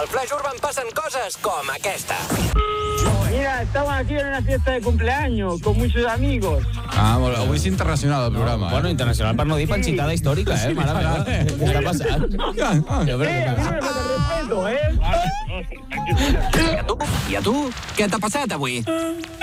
Al Flash Urban passen coses com aquesta. Mira, estamos aquí en una fiesta de cumpleaños con muchos amigos. Ah, molt bé. Avui és internacional el programa. Bueno, internacional per no dir panxitada històrica, mare meva. Què està passant? Jo crec que... Respeto, I a tu? Què t'ha passat avui?